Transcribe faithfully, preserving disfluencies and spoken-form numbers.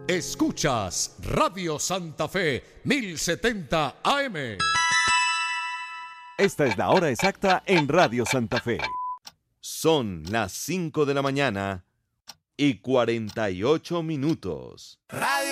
Escuchas Radio Santa Fe mil setenta A M. Esta es la hora exacta en Radio Santa Fe. Son las cinco de la mañana y cuarenta y ocho minutos. Radio